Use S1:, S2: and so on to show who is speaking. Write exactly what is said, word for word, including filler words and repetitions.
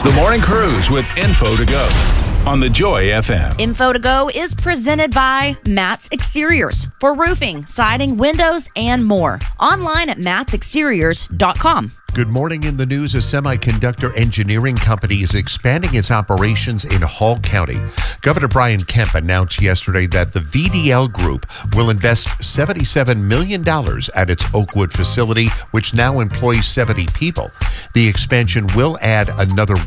S1: The Morning Cruise with Info to Go on the Joy F M.
S2: Info to Go is presented by Matt's Exteriors for roofing, siding, windows, and more. Online at matts exteriors dot com.
S3: Good morning. In the news, a semiconductor engineering company is expanding its operations in Hall County. Governor Brian Kemp announced yesterday that the V D L Group will invest seventy-seven million dollars at its Oakwood facility, which now employs seventy people. The expansion will add another